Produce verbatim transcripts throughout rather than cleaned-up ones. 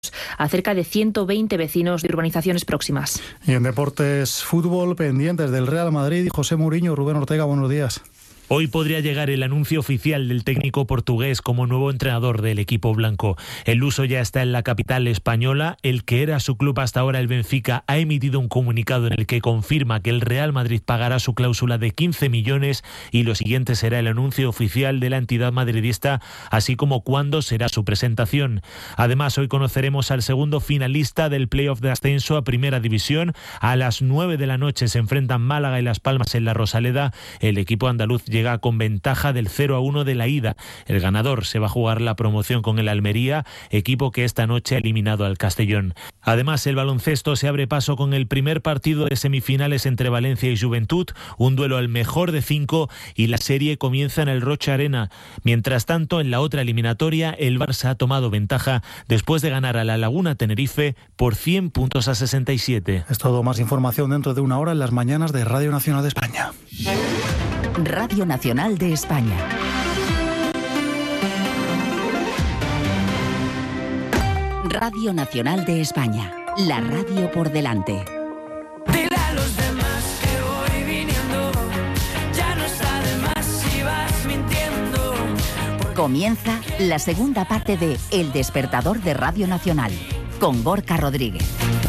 a cerca de ciento veinte vecinos de urbanizaciones próximas. Y en deportes, fútbol, pendientes del Real Madrid, José Mourinho, Rubén Ortega, buenos días. Hoy podría llegar el anuncio oficial del técnico portugués como nuevo entrenador del equipo blanco. El luso ya está en la capital española. El que era su club hasta ahora, el Benfica, ha emitido un comunicado en el que confirma que el Real Madrid pagará su cláusula de quince millones y lo siguiente será el anuncio oficial de la entidad madridista, así como cuándo será su presentación. Además, hoy conoceremos al segundo finalista del playoff de ascenso a Primera División. A las nueve de la noche se enfrentan Málaga y Las Palmas en la Rosaleda. El equipo andaluz llega con ventaja del cero a uno de la ida. El ganador se va a jugar la promoción con el Almería, equipo que esta noche ha eliminado al Castellón. Además, el baloncesto se abre paso con el primer partido de semifinales entre Valencia y Juventud, un duelo al mejor de cinco, y la serie comienza en el Rocha Arena. Mientras tanto, en la otra eliminatoria, el Barça ha tomado ventaja después de ganar a la Laguna Tenerife por cien puntos a sesenta y siete. Es todo, más información dentro de una hora en las mañanas de Radio Nacional de España. Radio Nacional de España. Radio Nacional de España. La radio por delante. Dile a los demás que voy viniendo. Ya no está de más si vas mintiendo. Comienza la segunda parte de El Despertador de Radio Nacional con Gorka Rodríguez.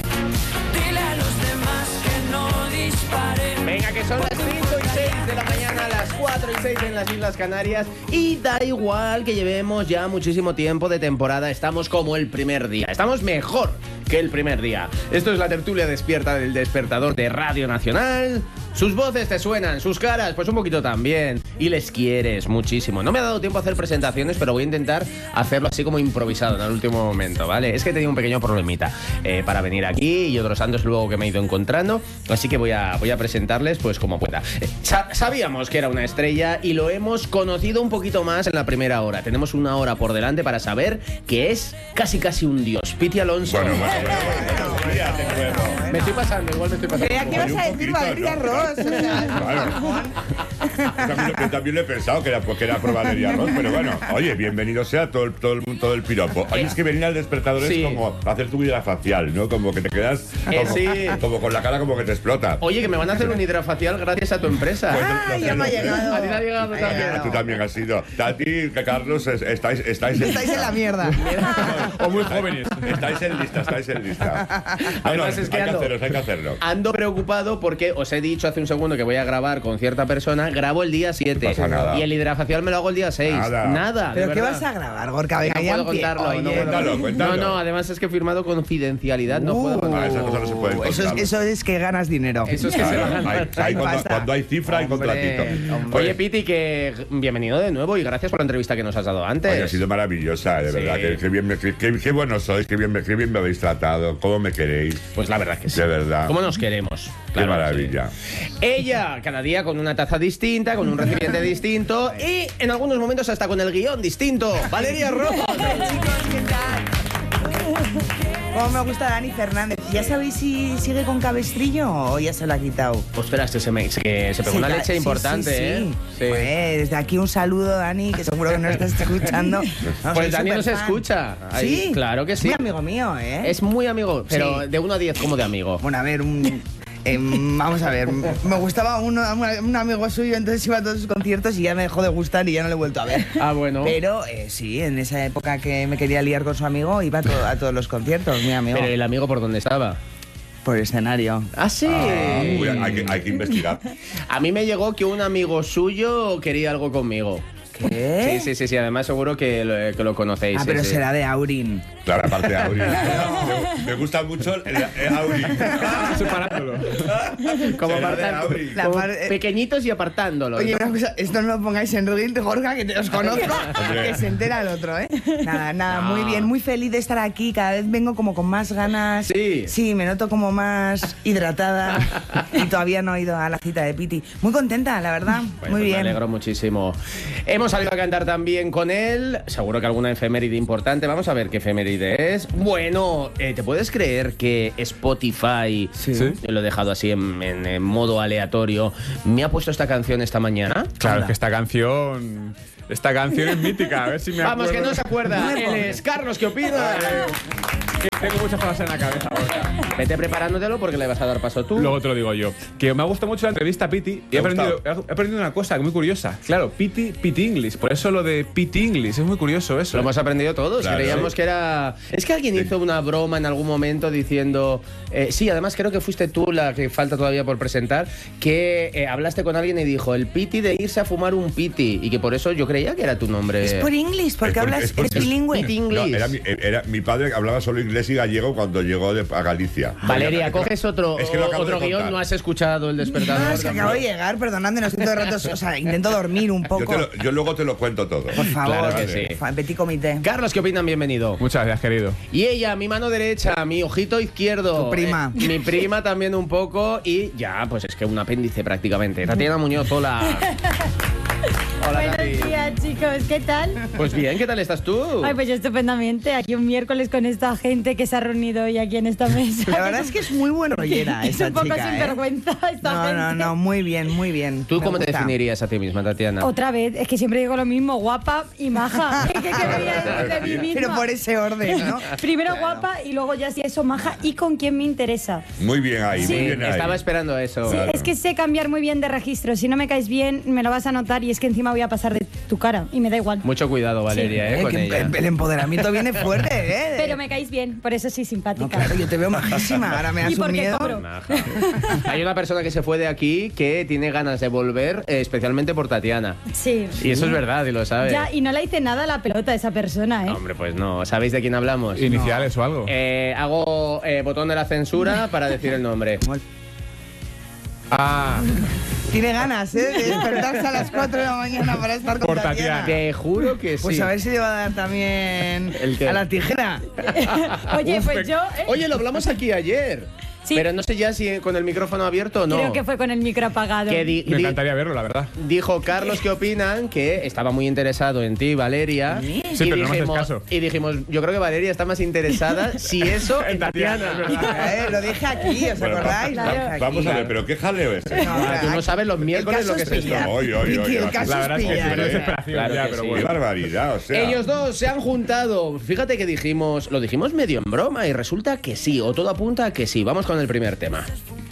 Dile a los demás que no disparen. Venga, que son las cinco y seis de la mañana, las cuatro y seis en las Islas Canarias, y da igual que llevemos ya muchísimo tiempo de temporada, estamos como el primer día, estamos mejor que el primer día. Esto es la tertulia despierta del Despertador de Radio Nacional. Sus voces te suenan, sus caras pues un poquito también, y les quieres muchísimo. No me ha dado tiempo a hacer presentaciones, pero voy a intentar hacerlo así como improvisado en el último momento, ¿vale? Es que he tenido un pequeño problemita eh, para venir aquí y otros tantos luego que me he ido encontrando, así que voy a, voy a presentarles pues como pueda. Eh, sa- sabíamos que era una estrella y lo hemos conocido un poquito más en la primera hora. Tenemos una hora por delante para saber que es casi casi un dios. Piti Alonso. Bueno, bueno, bueno, bueno, bueno, ya te puedo. Me estoy pasando, igual me estoy pasando. Creía que ibas a decir Valeria Ross. O sea, Claro. Yo también, yo también lo he pensado que era, que era por Valeria Ross, pero bueno, oye, bienvenido sea todo el, todo el, todo el piropo. Oye, es que venir al Despertador Sí. es como hacer tu vida facial, ¿no? Como que te quedas como, Eh, sí. como con la cara como que te explota. Oye, que me van a hacer un hidrafacial gracias a tu empresa. Pues, ah, ya me ha llegado. A ti te ha llegado también. Tú también has sido. Tati, que Carlos, es- estáis, estáis, en Estáis en la mierda. O muy jóvenes. Estáis en lista, estáis en lista. Bueno, Además, es que hay que ando- hacerlo, hay que hacerlo. Ando preocupado porque os he dicho hace un segundo que voy a grabar con cierta persona. Grabo el día siete. No pasa nada. Y el hidrafacial me lo hago el día seis. Nada. Nada. ¿Pero de qué verdad. vas a grabar, Gorka? Venga, No ya puedo empie- contarlo. Oye, no, puedo- Cuéntalo, cuéntalo. no, no, además es que he firmado confidencialidad. No puedo Uh, contar. Ah, esas cosas no se pueden Eso es, contar. eso es que ganas dinero. Eso es que se Claro, van a hay- hay cuando, Pasta. cuando hay cifra hay Hombre, contratito. hombre. Oye, Piti, que bienvenido de nuevo y gracias por la entrevista que nos has dado antes. Oye, ha sido maravillosa, de Sí. verdad. Qué, qué bien, me- qué, qué- qué buenos sois, qué bien, me- qué bien me habéis tratado, cómo me queréis. Pues la verdad que sí. De verdad. ¿Cómo nos queremos? Qué Claro, maravilla. sí. Ella, cada día con una taza distinta, con un recipiente distinto y en algunos momentos hasta con el guión distinto. Valeria Ross. Chicos, ¿qué tal? Cómo me gusta Dani Fernández. ¿Ya sabéis si sigue con cabestrillo o ya se lo ha quitado? Pues espera, este se, me, que se pegó Sí, una ca- leche sí, importante, sí, sí. ¿eh? Sí. Pues desde aquí un saludo, Dani, que seguro que no estás escuchando. No, soy Pues Dani nos superfan. escucha. Ahí, Sí, claro que sí. Muy amigo mío, ¿eh? Es muy amigo, pero Sí. de uno a diez como de amigo. Bueno, a ver, un... eh, vamos a ver, me gustaba uno, un amigo suyo, entonces iba a todos sus conciertos y ya me dejó de gustar y ya no le he vuelto a ver. Ah, bueno. Pero eh, sí, en esa época que me quería liar con su amigo, iba a, to- a todos los conciertos, mi amigo. Pero el amigo por dónde estaba. Por escenario. Ah, sí. Uy, hay, que, hay que investigar. A mí me llegó que un amigo suyo quería algo conmigo. ¿Qué? Sí, sí, sí, sí. Además seguro que lo, que lo conocéis. Ah, sí, pero sí. será de Aurin. Claro, aparte de Auri. Me, me gusta mucho el, el Auri. Separándolo. Como, Será de apartan- Auri. La como par- eh, pequeñitos y apartándolo. Oye, una cosa, esto no lo pongáis en Ruin, Gorka, que te os conozco, Hombre. que se entera el otro, ¿eh? Nada, nada, No. muy bien, muy feliz de estar aquí, cada vez vengo como con más ganas. Sí. Sí, me noto como más hidratada y todavía no he ido a la cita de Piti. Muy contenta, la verdad, Bueno, muy pues bien. Me alegro muchísimo. Hemos salido a cantar también con él. Seguro que alguna efeméride importante. Vamos a ver qué efeméride es. Bueno, eh, ¿te puedes creer que Spotify, Sí. yo lo he dejado así en, en- en modo aleatorio, me ha puesto esta canción esta mañana? Claro, Anda. es que esta canción. Esta canción es mítica, a ver si me Vamos, acuerdo. que no se acuerda. Él es Carlos, ¿qué opina? Tengo muchas cosas en la cabeza, Borja. Vete preparándotelo porque le vas a dar paso tú. Luego te lo digo yo. Que me ha gustado mucho la entrevista a Piti y he aprendido, he aprendido una cosa muy curiosa. Claro, Piti, Piti English. Por eso lo de Piti English. Es muy curioso eso. Lo hemos aprendido todos. Claro, Creíamos sí. que era... Es que alguien hizo una broma en algún momento diciendo... Eh, sí, además creo que fuiste tú la que falta todavía por presentar, que eh, hablaste con alguien y dijo el Piti de irse a fumar un Piti y que por eso yo creía que era tu nombre. Es por inglés, porque Es porque- hablas, es porque- eres bilingüe. Piti No, English. era mi, era mi padre hablaba solo inglés y gallego cuando llegó de, a Galicia. Valeria, coges otro, Es que lo acabo otro de guión, contar. no has escuchado el despertador. No, es que acabo de llegar, perdonadme, no estoy todo el rato, o sea, intento dormir un Yo, poco. te lo- yo luego te lo cuento todo. Por favor, Claro que sí. Fa- Petit comité. Carlos, ¿qué opinan? Bienvenido. Muchas gracias, querido. Y ella, mi mano derecha, mi ojito izquierdo. Tu prima. Eh, mi prima también un poco. Y ya, pues es que un apéndice prácticamente. Tatiana Muñoz, hola. Hola, Buenos Tati. días, chicos, ¿qué tal? Pues bien, ¿qué tal estás tú? Ay, pues yo estupendamente, aquí un miércoles con esta gente que se ha reunido hoy aquí en esta mesa. La verdad es que es muy buen rollera Es esa un poco chica, ¿eh? sinvergüenza esta No, gente. no, no, muy bien, muy bien. ¿Tú Me cómo te gusta. definirías a ti misma, Tatiana? Otra vez, es que siempre digo lo mismo, guapa y maja. ¿Qué quería decir de mí misma? Pero por ese orden, ¿no? Primero guapa y luego ya si eso maja y con quién me interesa. Muy bien ahí, Sí, muy bien ahí. Estaba esperando eso. Sí, Claro. es que sé cambiar muy bien de registro. Si no me caes bien, me lo vas a notar y es que encima voy a pasar de tu cara y me da igual. Mucho cuidado, Valeria, Eh, ¿eh? Con que ella. el empoderamiento viene fuerte, ¿eh? Pero me caes bien, por eso soy No, simpática. claro, yo te veo majísima, ahora me das ¿Y un por qué miedo. cobro? Maja. Hay una persona que se fue de aquí que tiene ganas de volver, eh, especialmente por Tatiana. Sí. Y eso es verdad, y lo sabes. Ya, y no le hice nada a la pelota a esa persona, ¿eh? Hombre, pues no. ¿Sabéis de quién hablamos? ¿Iniciales o algo? Eh, hago eh, botón de la censura para decir el nombre. Ah, Tiene ganas, ¿eh? De despertarse a las cuatro de la mañana para estar con Por Tatiana. Tatiana. Te juro que sí. Pues a ver si le va a dar también ¿El qué? a la tijera. Oye, pues yo... ¿eh? Oye, lo hablamos aquí ayer. Sí. Pero no sé ya si con el micrófono abierto o no. Creo que fue con el micro apagado. Que di- me di- encantaría verlo, la verdad. dijo Carlos que opinan que estaba muy interesado en ti, Valeria. Sí, y, pero no me haces dijimos, caso. y dijimos, yo creo que Valeria está más interesada, si eso, en En Tatiana, Tatiana. es verdad. Eh, lo dije aquí, ¿os Bueno, acordáis? claro. Lo dije aquí. Vamos a ver, pero qué jaleo es ese. No, Ah, tú no sabes los el miércoles caso lo que es esto. pillar. Oye, oye, Vicky, oye, el caso La es verdad es que pillar, sí, pero ¿eh? desesperación Claro ya, que pero sí. Qué bueno. barbaridad, o sea. Ellos dos se han juntado. Fíjate que dijimos, lo dijimos medio en broma y resulta que sí, o todo apunta a que sí. Vamos con el primer tema.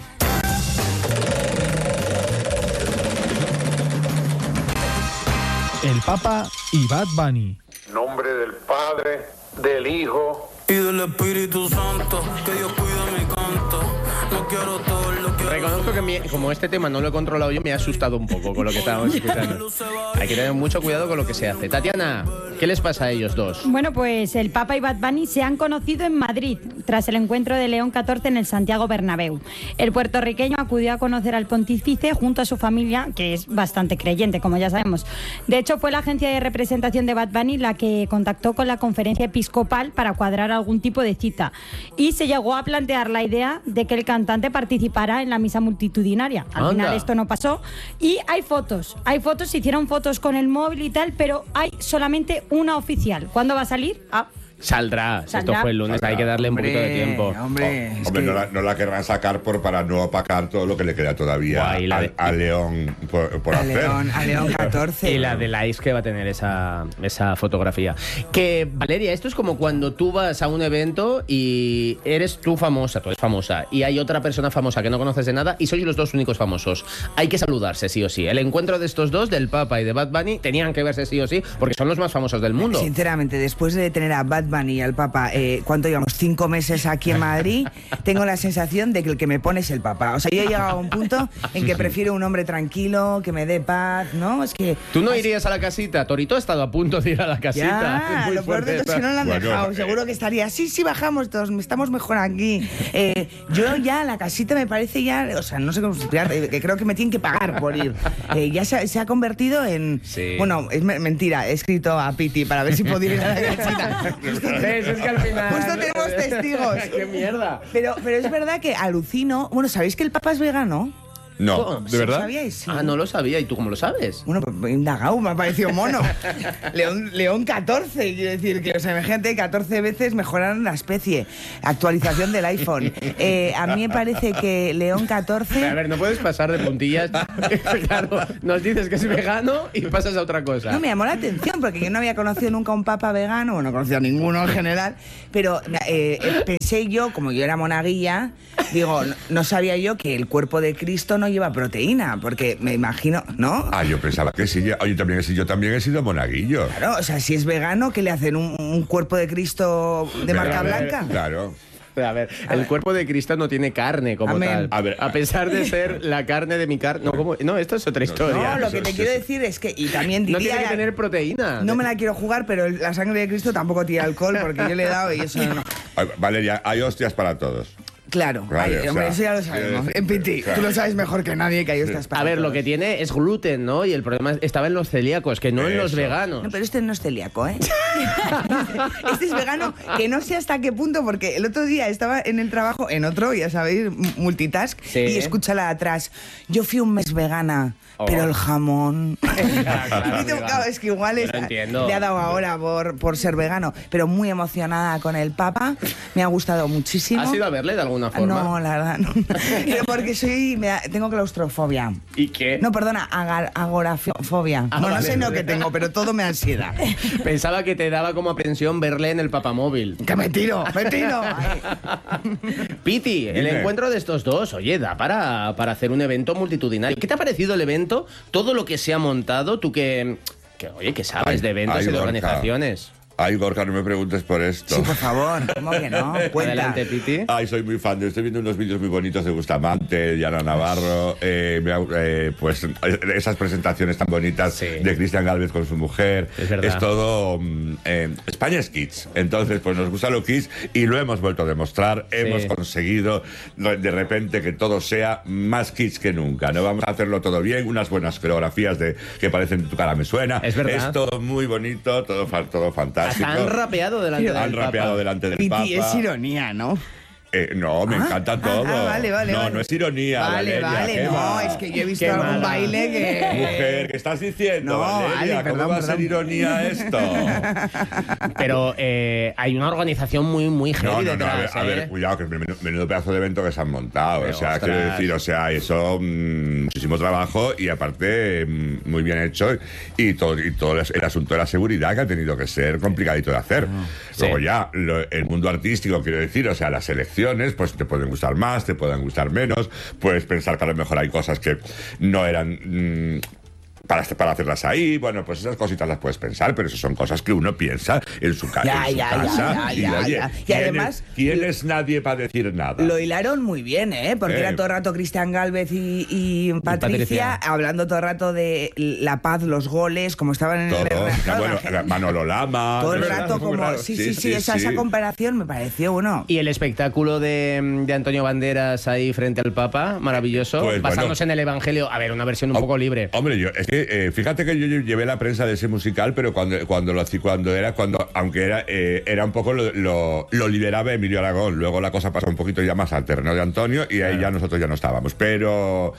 El Papa y Bad Bunny. Nombre del Padre, del Hijo Y del Espíritu Santo, que Dios cuida mi canto. No quiero todo lo que... Reconozco que mi- como este tema no lo he controlado yo, me ha asustado un poco con lo que estábamos escuchando. Hay que tener mucho cuidado con lo que se hace. Tatiana, ¿qué les pasa a ellos dos? Bueno, pues el Papa y Bad Bunny se han conocido en Madrid tras el encuentro de León catorce en el Santiago Bernabéu. El puertorriqueño acudió a conocer al pontífice junto a su familia, que es bastante creyente, como ya sabemos. De hecho, fue la agencia de representación de Bad Bunny la que contactó con la conferencia episcopal para cuadrar algún tipo de cita. Y se llegó a plantear la idea de que el cantante participara en la misa multitudinaria. Al Anda. final esto no pasó. Y hay fotos, hay fotos, se hicieron fotos con el móvil y tal, pero hay solamente una oficial. ¿Cuándo va a salir? Ah, Saldrá. Esto Saldrá. fue el lunes, hay que darle un poquito de tiempo. Hombre, es Hombre, que- no, la, no la querrán sacar por, para no opacar todo lo que le queda todavía Guay, la a, de- a León por, por a hacer. León, a León catorce. Y la de la Is que va a tener esa, esa fotografía. Que, Valeria, esto es como cuando tú vas a un evento y eres tú famosa, tú eres famosa, y hay otra persona famosa que no conoces de nada y sois los dos únicos famosos. Hay que saludarse sí o sí. El encuentro de estos dos, del Papa y de Bad Bunny, tenían que verse sí o sí, porque son los más famosos del mundo. Sinceramente, después de tener a Bad Bunny y al Papa, eh, ¿cuánto llevamos? Cinco meses aquí en Madrid, tengo la sensación de que el que me pone es el Papa. O sea, yo he llegado a un punto en que prefiero un hombre tranquilo, que me dé paz, ¿no? Es que... ¿Tú no irías a la casita? Torito ha estado a punto de ir a la casita. Ya, Es muy lo peor de fuerte, todo es que no lo han Bueno, dejado. eh. Seguro que estaría, sí, sí, bajamos todos, estamos mejor aquí. Eh, yo ya, la casita me parece ya, o sea, no sé cómo explicar, eh, que creo que me tienen que pagar por ir. Eh, ya se, ha- se ha convertido en... Sí. Bueno, es me- mentira, he escrito a Piti para ver si podía ir a la casita. ¿Ves? Es que al final... Justo tenemos testigos. ¡Qué mierda! Pero, pero es verdad que alucino... Bueno, ¿sabéis que el Papa es vegano? No, ¿Cómo? ¿de verdad? ¿Sabíais? Sí. Ah, no lo sabía. ¿Y tú cómo lo sabes? Bueno, pues indagado, me ha parecido mono. León, León catorce, quiero decir que, o sea, imagínate, catorce veces mejoraron la especie. Actualización del iPhone. Eh, a mí me parece que León catorce... A ver, no puedes pasar de puntillas. Claro, nos dices que es vegano y pasas a otra cosa. No, me llamó la atención porque yo no había conocido nunca un papa vegano, bueno, no conocía a ninguno en general, pero eh, eh, pensé yo, como yo era monaguilla, digo, no, no sabía yo que el cuerpo de Cristo no lleva proteína, porque me imagino, ¿no? Ah, yo pensaba que sí. Oye, también, yo también he sido monaguillo. Claro, o sea, si es vegano, ¿qué le hacen? ¿Un, un cuerpo de Cristo de Pero, marca a ver, blanca? Claro. A ver, el cuerpo de Cristo no tiene carne como Amén. tal. A ver, a pesar de ser la carne de mi carne. No, ¿cómo? No, esto es otra historia. No, lo que te quiero decir es que, y también No diría... tiene que tener proteína. No me la quiero jugar, pero la sangre de Cristo tampoco tiene alcohol, porque yo le he dado y eso no. Ay, Valeria, hay hostias para todos. Claro, Vale, ay, o hombre, sea, eso ya lo sabemos. eh, En Piti, claro. tú lo sabes mejor que nadie que hay estas A ver, lo que tiene es gluten, ¿no? Y el problema estaba en los celíacos, que no en los Eso. veganos. No, pero este no es celíaco, ¿eh? Este es vegano, que no sé hasta qué punto, porque el otro día estaba en el trabajo, en otro, ya sabéis, m- multitask, Sí. y escúchala atrás. Yo fui un mes vegana, Oh. pero el jamón... Claro, claro, Y tú, claro. claro, es que igual Yo es- lo entiendo. le ha dado ahora por, por ser vegano, pero muy emocionada con el Papa, me ha gustado muchísimo. ¿Has ido a verle de alguna forma? No, la verdad, no. Pero porque soy, me da- tengo claustrofobia. ¿Y qué? No, perdona, agar- agorafobia. Ah, no, no vale, sé lo vale. que tengo, pero todo me ansiedad. Pensaba que te daba como pensión verle en el papamóvil. ¡Que me tiro! ¡Me tiro! Piti, el Dime. encuentro de estos dos, oye, da para, para hacer un evento multitudinario. ¿Qué te ha parecido el evento? Todo lo que se ha montado, tú que, que oye, que sabes Ay, de eventos ay, y de Gorka. organizaciones. Ay, Gorka, no me preguntes por esto. Sí, por favor, ¿cómo que no? Cuenta. Adelante, Piti. Ay, soy muy fan. Estoy viendo unos vídeos muy bonitos de Bustamante, de Diana Navarro, eh, me ha- eh, pues esas presentaciones tan bonitas Sí. de Cristian Gálvez con su mujer. Es verdad. todo... mm, eh, España es kids. Entonces, pues nos gusta lo kids y lo hemos vuelto a demostrar. Hemos conseguido de repente que todo sea más kids que nunca. No vamos a hacerlo todo bien, unas buenas coreografías de que parecen Tu cara me suena. Es verdad. Es todo muy bonito, todo, fa- todo fantástico. Hasta han rapeado delante del Han rapeado Papa. delante del Piti, Papa. es ironía, ¿no? Eh, no, me Ah, encanta ah, todo. ah, vale, vale, no, vale. no es ironía. Vale, Valeria, vale, ¿qué no, va? es que yo he visto Qué algún mala. baile que... Mujer, ¿qué estás diciendo, No, Valeria? vale, ¿Cómo perdón, va a ser perdón. ironía esto? Pero eh, hay una organización muy, muy heavy No, no, no, a ver, detrás, a ver, ¿eh? cuidado, que es menudo, menudo pedazo de evento que se han montado. Pero, o sea, ostras. quiero decir, o sea, eso, mm, muchísimo trabajo y aparte, mm, muy bien hecho. Y todo, y todo el el asunto de la seguridad que ha tenido que ser complicadito de hacer. Luego Sí. ya, lo- el mundo artístico, quiero decir, o sea, las elecciones, pues te pueden gustar más, te pueden gustar menos. Puedes pensar que a lo mejor hay cosas que no eran... mm, para, para hacerlas ahí, bueno, pues esas cositas las puedes pensar, pero eso son cosas que uno piensa en su, ca Ya, en su ya, ya, casa. ya, y, ya, oye, ya. Y ¿quién además- es, ¿quién es nadie para decir nada? Lo hilaron muy bien, ¿eh? Porque Eh. era todo el rato Cristian Gálvez y, y Patricia, Patricia. hablando todo el rato de la paz, los goles, como estaban en Todo. el... claro, Bueno, la gente- Manolo Lama. todo el de verdad, rato muy como... raro. Sí, sí, sí, esa, esa comparación me pareció, bueno... Y el espectáculo de, de Antonio Banderas ahí frente al Papa, maravilloso, Pues, basándose bueno. en el Evangelio. A ver, una versión un poco libre. Hombre, yo, es que eh, fíjate que yo llevé la prensa de ese musical, pero cuando, cuando lo hacía, cuando era, cuando, aunque era, eh, era un poco lo, lo, lo lideraba Emilio Aragón. Luego la cosa pasó un poquito ya más al terreno de Antonio y ahí ya nosotros ya no estábamos. Pero,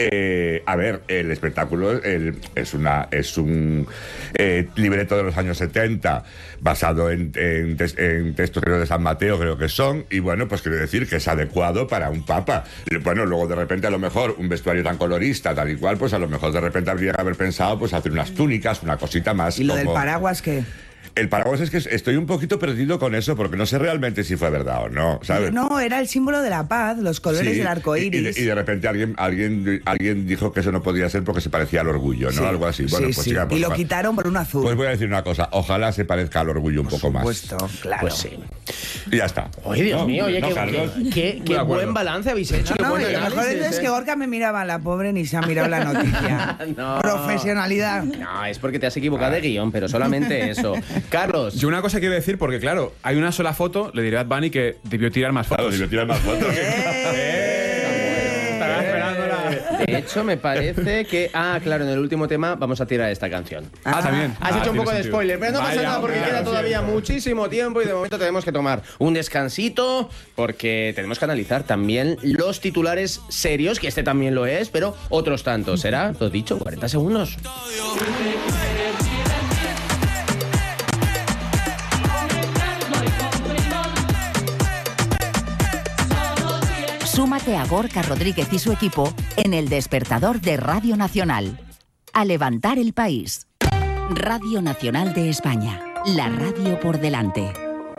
eh, a ver, el espectáculo el- es una es un eh, libreto de los años setenta basado en, en, tes- en textos creo, de San Mateo, creo que son, y bueno, pues quiero decir que es adecuado para un papa. Bueno, luego de repente a lo mejor un vestuario tan colorista, tal y cual, pues a lo mejor de repente habría que haber pensado pues hacer unas túnicas, una cosita más. ¿Y lo como... del paraguas qué? El paraguas es que estoy un poquito perdido con eso porque no sé realmente si fue verdad o no, ¿sabes? No, era el símbolo de la paz, los colores Sí, del arco y, y de, iris. y de repente alguien, alguien, alguien dijo que eso no podía ser porque se parecía al orgullo, ¿no? Sí, Algo así. Bueno, sí, pues sí. chica, pues, Y lo va- quitaron por un azul. Pues voy a decir una cosa, ojalá se parezca al orgullo un poco más. Por supuesto, claro. Pues sí. Y ya está. Oye, Dios No, mío, oye, no, qué, Carlos. qué- qué- qué de acuerdo. buen balance habéis hecho. qué No, buen y lo mejor análisis, es ¿eh? que Gorka me miraba, la pobre ni se ha mirado la noticia. No. Profesionalidad. No, es porque te has equivocado de guión, pero solamente eso. Carlos. Yo una cosa quiero decir, porque claro, hay una sola foto, le diré a Bad Bunny que debió tirar más fotos. Claro, si me tiran más fotos. Estaba esperando la- De hecho, me parece que... Ah, claro, en el último tema vamos a tirar esta canción. Ah, también. Has Ah, hecho un tiene poco de sentido. spoiler, pero no pasa Vaya, nada porque hombre, queda claro, todavía sí. muchísimo tiempo y de momento tenemos que tomar un descansito porque tenemos que analizar también los titulares serios, que este también lo es, pero otros tantos. ¿Será? Lo dicho, cuarenta segundos. Súmate a Gorka Rodríguez y su equipo en el despertador de Radio Nacional. A levantar el país. Radio Nacional de España. La radio por delante.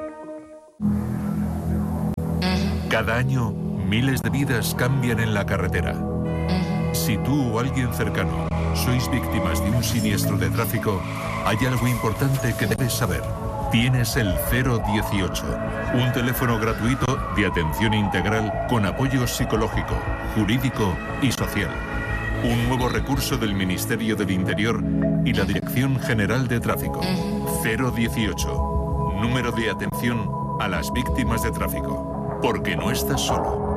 Cada año, miles de vidas cambian en la carretera. Si tú o alguien cercano sois víctimas de un siniestro de tráfico, hay algo importante que debes saber. Tienes el cero dieciocho, un teléfono gratuito de atención integral con apoyo psicológico, jurídico y social. Un nuevo recurso del Ministerio del Interior y la Dirección General de Tráfico. cero dieciocho, número de atención a las víctimas de tráfico. Porque no estás solo.